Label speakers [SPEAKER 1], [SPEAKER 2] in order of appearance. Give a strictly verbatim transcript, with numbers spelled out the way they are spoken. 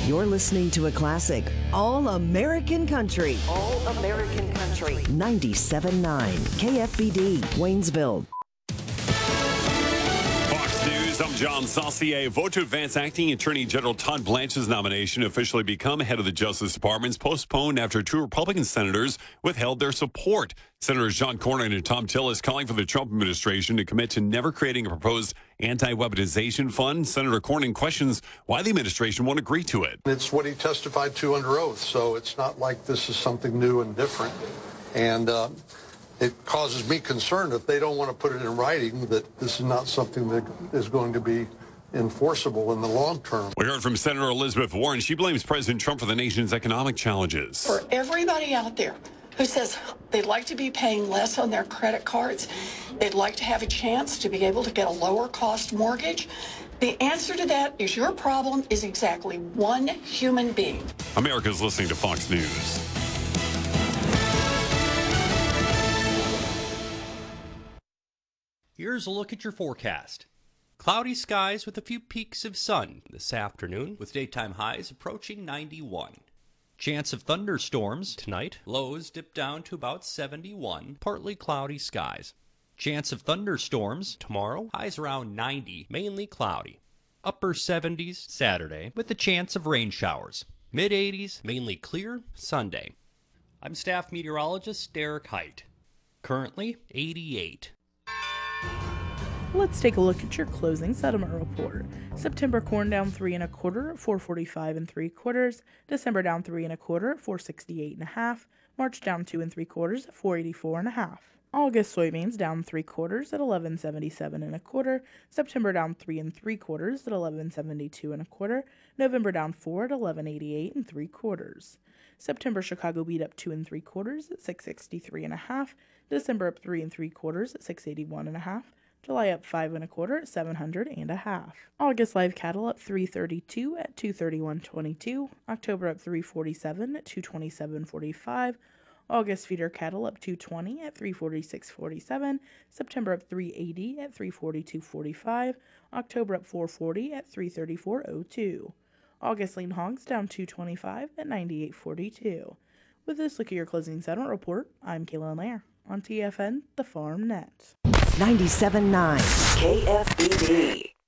[SPEAKER 1] You're listening to a classic, All American Country. All American Country. ninety-seven point nine K F B D, Waynesville.
[SPEAKER 2] Fox News, I'm John Saucier. Vote to advance acting Attorney General Todd Blanche's nomination officially become head of the Justice Department postponed after two Republican senators withheld their support. Senators John Cornyn and Tom Tillis calling for the Trump administration to commit to never creating a proposed anti-weaponization fund. Senator Cornyn questions why the administration won't agree to it.
[SPEAKER 3] It's what he testified to under oath, so it's not like this is something new and different. And uh, it causes me concern if they don't want to put it in writing that this is not something that is going to be enforceable in the long term.
[SPEAKER 2] We heard from Senator Elizabeth Warren. She blames President Trump for the nation's economic challenges.
[SPEAKER 4] For everybody out there who says they'd like to be paying less on their credit cards, they'd like to have a chance to be able to get a lower cost mortgage, the answer to that is your problem is exactly one human being.
[SPEAKER 2] America's listening to Fox News.
[SPEAKER 5] Here's a look at your forecast. Cloudy skies with a few peaks of sun this afternoon, with daytime highs approaching ninety-one. Chance of thunderstorms tonight. Lows dip down to about seventy-one. Partly cloudy skies. Chance of thunderstorms tomorrow. Highs around ninety. Mainly cloudy. Upper seventies Saturday with a chance of rain showers. Mid eighties. Mainly clear Sunday. I'm staff meteorologist Derek Height. Currently eighty-eight.
[SPEAKER 6] Let's take a look at your closing settlement report. September corn down three and a quarter at four forty-five and three quarters. December down three and a quarter at four sixty-eight and a half. March down two and three quarters at four eighty-four and a half. August soybeans down three quarters at eleven seventy-seven and a quarter. September down three and three quarters at eleven seventy-two and a quarter. November down four at eleven eighty-eight and three quarters. September Chicago beet up two and three quarters at six sixty-three and a half. December up three and three quarters at six eighty-one and a half. July up five and a quarter at seven hundred and a half. August live cattle up three thirty-two at two thirty-one twenty-two. October up three forty-seven at two twenty-seven forty-five. August feeder cattle up two twenty at three forty-six forty-seven. September up three eighty at three forty-two forty-five. October up four forty at three thirty-four oh two. August lean hogs down two twenty-five at ninety-eight forty-two. With this look at your closing settlement report, I'm Kaylin Lair on T F N, the Farm Net.
[SPEAKER 1] ninety-seven point nine K F B D.